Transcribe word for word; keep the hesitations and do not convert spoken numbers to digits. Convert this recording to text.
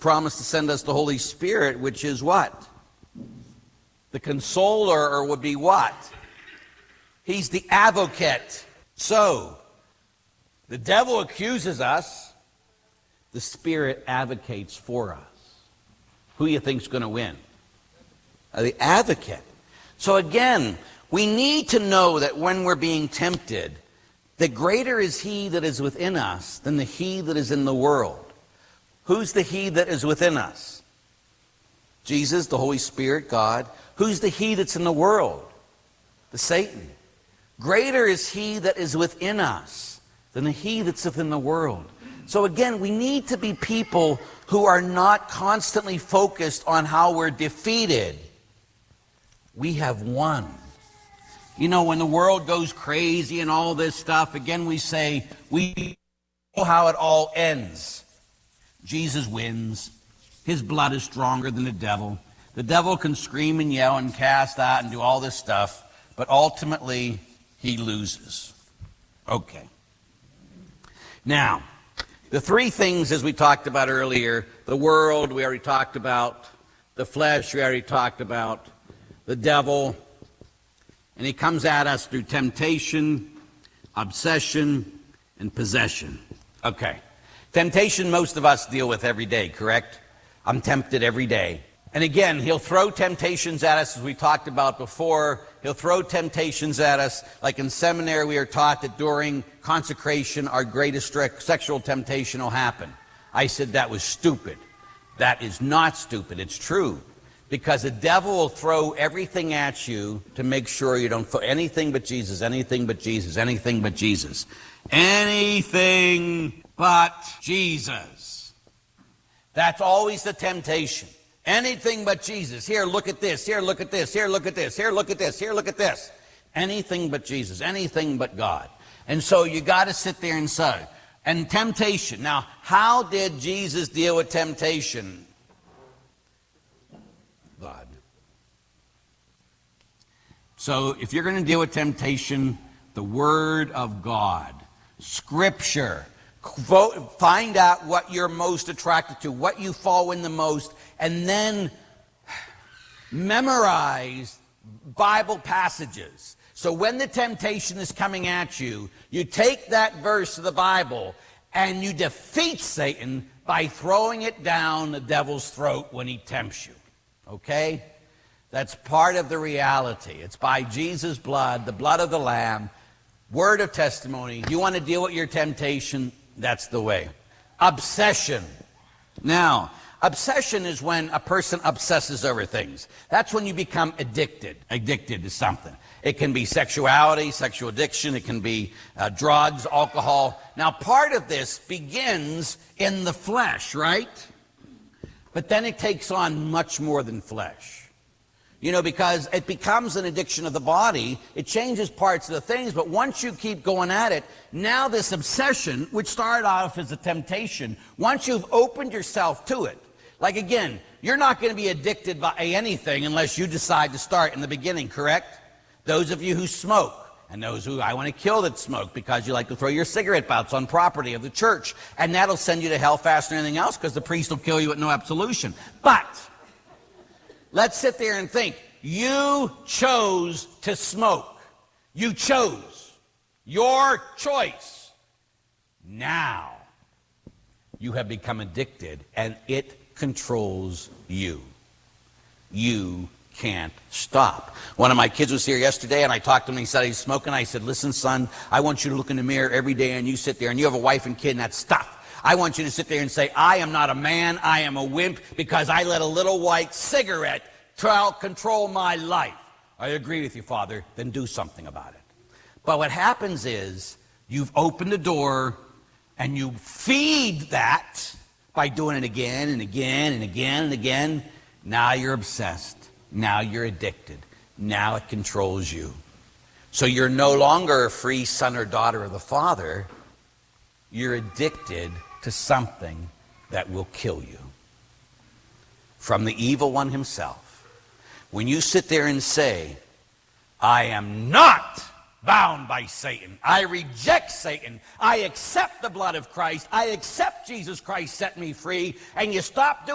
promised to send us the Holy Spirit, which is what? The consoler, or would be what? He's the advocate. So, the devil accuses us. The Spirit advocates for us. Who do you think's going to win? Uh, the advocate. So again, we need to know that when we're being tempted, the greater is he that is within us than the he that is in the world. Who's the he that is within us? Jesus, the Holy Spirit, God. Who's the he that's in the world? The Satan. Greater is he that is within us than the he that's within the world. So again, we need to be people who are not constantly focused on how we're defeated. We have won. You know, when the world goes crazy and all this stuff, again we say, we know how it all ends. Jesus wins. His blood is stronger than the devil. The devil can scream and yell and cast out and do all this stuff, but ultimately he loses. Okay. Now, the three things, as we talked about earlier, the world, we already talked about, the flesh, we already talked about, the devil, and he comes at us through temptation, obsession, and possession. Okay. Temptation most of us deal with every day, correct? I'm tempted every day. And again, he'll throw temptations at us, as we talked about before. He'll throw temptations at us. Like in seminary, we are taught that during consecration, our greatest sexual temptation will happen. I said that was stupid. That is not stupid. It's true. Because the devil will throw everything at you to make sure you don't throw anything but Jesus, anything but Jesus, anything but Jesus. Anything but Jesus. That's always the temptation. Anything but Jesus. Here, look at this. Here, look at this. Here, look at this. Here, look at this. Here, look at this. Anything but Jesus. Anything but God. And so you got to sit there and say, and temptation. Now, how did Jesus deal with temptation? God. So if you're going to deal with temptation, the Word of God, Scripture, vote, find out what you're most attracted to, what you fall in the most, and then memorize Bible passages. So when the temptation is coming at you, you take that verse of the Bible and you defeat Satan by throwing it down the devil's throat when he tempts you. Okay? That's part of the reality. It's by Jesus' blood, the blood of the Lamb, word of testimony. You want to deal with your temptation? That's the way. Obsession. Now, obsession is when a person obsesses over things. That's when you become addicted, addicted to something. It can be sexuality, sexual addiction. It can be uh, drugs, alcohol. Now, part of this begins in the flesh, right? But then it takes on much more than flesh. You know, because it becomes an addiction of the body. It changes parts of the things, but once you keep going at it, now this obsession, which started off as a temptation, once you've opened yourself to it, like again, you're not going to be addicted by anything unless you decide to start in the beginning, correct? Those of you who smoke, and those who I want to kill that smoke because you like to throw your cigarette butts on property of the church, and that'll send you to hell faster than anything else because the priest will kill you with no absolution. But let's sit there and think. You chose to smoke. You chose. Your choice. Now, you have become addicted, and it controls you. You can't stop. One of my kids was here yesterday, and I talked to him, and he said he's smoking. I said, listen, son, I want you to look in the mirror every day, and you sit there, and you have a wife and kid, and that's stuff. I want you to sit there and say, I am not a man, I am a wimp, because I let a little white cigarette try to control my life. I agree with you, Father. Then do something about it. But what happens is you've opened the door and you feed that by doing it again and again and again and again. Now you're obsessed. Now you're addicted. Now it controls you. So you're no longer a free son or daughter of the Father. You're addicted to something that will kill you. From the evil one himself. When you sit there and say, I am not bound by Satan. I reject Satan. I accept the blood of Christ. I accept Jesus Christ set me free. And you stop doing